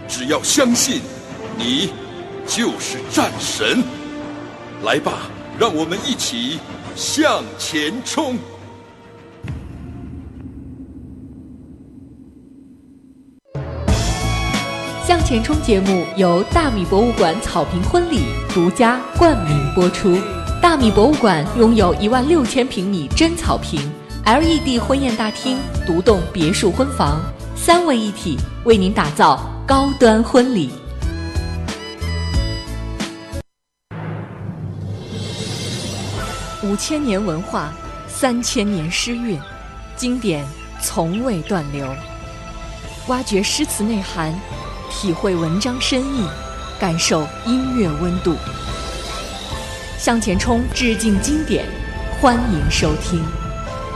只要相信，你就是战神。来吧，让我们一起向前冲！ 向前冲节目由大米博物馆草坪婚礼独家冠名播出。大米博物馆拥有16000平米真草坪、LED 婚宴大厅、独栋别墅婚房，3位一体，为您打造高端婚礼。5000年文化，3000年诗韵，经典从未断流。挖掘诗词内涵，体会文章深意，感受音乐温度。向前冲致敬经典，欢迎收听。